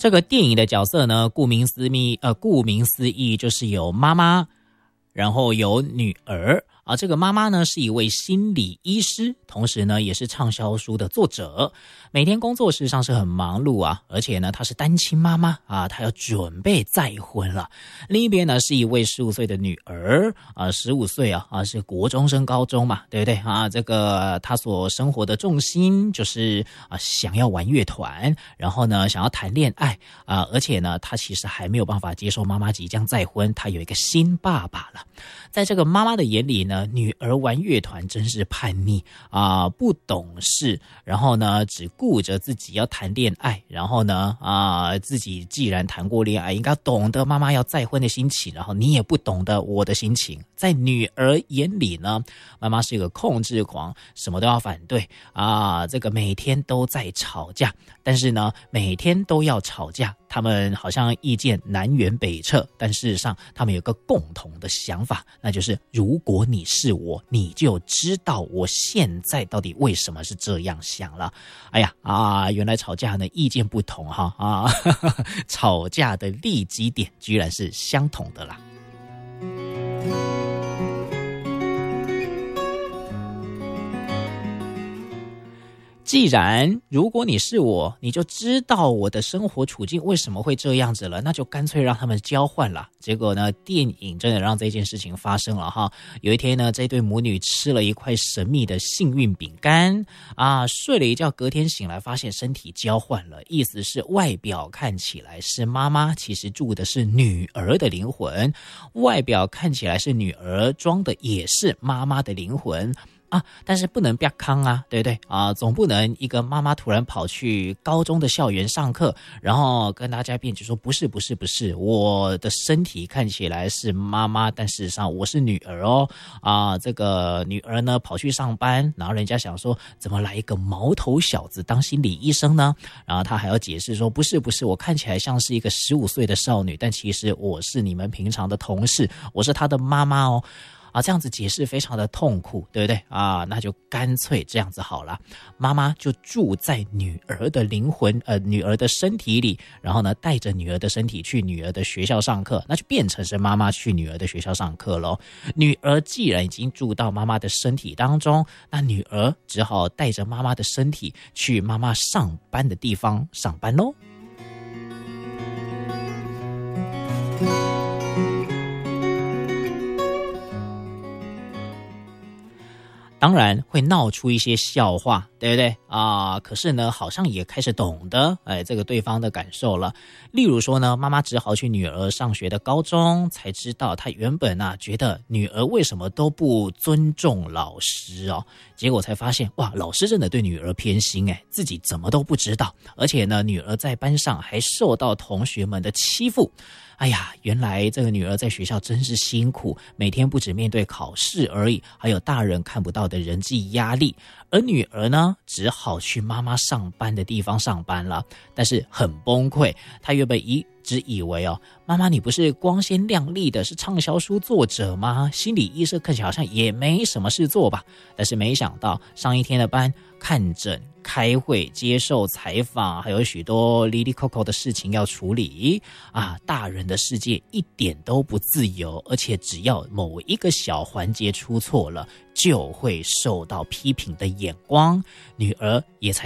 这个电影的角色呢，顾名思义就是有妈妈，然后有女儿。这个妈妈呢是一位心理医师，同时呢也是畅销书的作者，每天工作事实上是很忙碌啊，而且呢她是单亲妈妈啊，她要准备再婚了。另一边呢是一位15岁的女儿15岁是国中升高中嘛，对不对啊？这个她所生活的重心就是想要玩乐团，然后呢想要谈恋爱而且呢她其实还没有办法接受妈妈即将再婚，她有一个新爸爸了。在这个妈妈的眼里呢，女儿玩乐团真是叛逆不懂事，然后呢只顾着自己要谈恋爱，然后呢自己既然谈过恋爱，应该懂得妈妈要再婚的心情，然后你也不懂得我的心情。在女儿眼里呢，妈妈是一个控制狂，什么都要反对这个每天都在吵架，但是呢每天都要吵架，他们好像意见南辕北辙，但事实上他们有个共同的想法，那就是如果你是我，你就知道我现在到底为什么是这样想了。原来吵架呢意见不同吵架的立基点居然是相同的啦。既然如果你是我，你就知道我的生活处境为什么会这样子了，那就干脆让他们交换了。结果呢，电影真的让这件事情发生了哈。有一天呢，这对母女吃了一块神秘的幸运饼干睡了一觉，隔天醒来发现身体交换了，意思是外表看起来是妈妈，其实住的是女儿的灵魂；外表看起来是女儿，装的也是妈妈的灵魂。但是不能不要康对不对总不能一个妈妈突然跑去高中的校园上课，然后跟大家辩解说不是，我的身体看起来是妈妈，但事实上我是女儿这个女儿呢跑去上班，然后人家想说怎么来一个毛头小子当心理医生呢？然后他还要解释说不是，我看起来像是一个15岁的少女，但其实我是你们平常的同事，我是她的妈妈这样子解释非常的痛苦，对不对那就干脆这样子好了，妈妈就住在女儿的灵魂女儿的身体里，然后呢带着女儿的身体去女儿的学校上课，那就变成是妈妈去女儿的学校上课咯。女儿既然已经住到妈妈的身体当中，那女儿只好带着妈妈的身体去妈妈上班的地方上班咯。当然会闹出一些笑话，对不对可是呢好像也开始懂得这个对方的感受了。例如说呢，妈妈只好去女儿上学的高中，才知道她原本觉得女儿为什么都不尊重老师结果才发现哇，老师真的对女儿偏心自己怎么都不知道，而且呢女儿在班上还受到同学们的欺负。原来这个女儿在学校真是辛苦，每天不只面对考试而已，还有大人看不到的人际压力。而女儿呢，只好去妈妈上班的地方上班了，但是很崩溃。她原本一直以为妈妈你不是光鲜亮丽的，是畅销书作者吗？心理医生看起来好像也没什么事做吧。但是没想到上一天的班，看诊、开会、接受采访，还有许多哩哩扣扣的事情要处理大人的世界一点都不自由，而且只要某一个小环节出错了，就会受到批评的眼光。女儿也才